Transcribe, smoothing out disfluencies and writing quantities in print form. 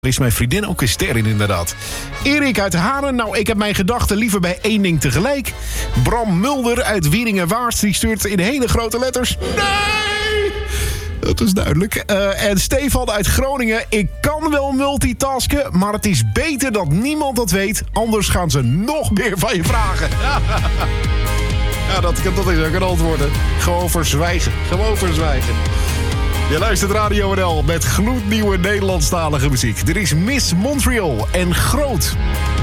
Er is mijn vriendin ook een ster in, inderdaad. Erik uit Haren. Nou, ik heb mijn gedachten liever bij één ding tegelijk. Bram Mulder uit Wieringen-Waard. Die stuurt in hele grote letters. Nee! Dat is duidelijk. En Stefan uit Groningen. Ik kan wel multitasken, maar het is beter dat niemand dat weet. Anders gaan ze nog meer van je vragen. Ja, dat is ook een antwoorden. Gewoon verzwijgen. Gewoon verzwijgen. Je luistert Radio NL met gloednieuwe Nederlandstalige muziek. Er is Miss Montreal en Groot.